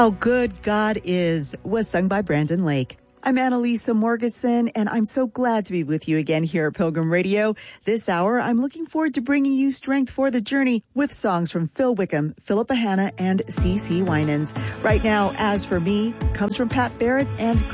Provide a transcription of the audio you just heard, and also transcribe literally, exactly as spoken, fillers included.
How Good God Is was sung by Brandon Lake. I'm Annalisa Morgeson, and I'm so glad to be with you again here at Pilgrim Radio. This hour, I'm looking forward to bringing you strength for the journey with songs from Phil Wickham, Philippa Hanna, and C C Winans. Right now, As For Me comes from Pat Barrett and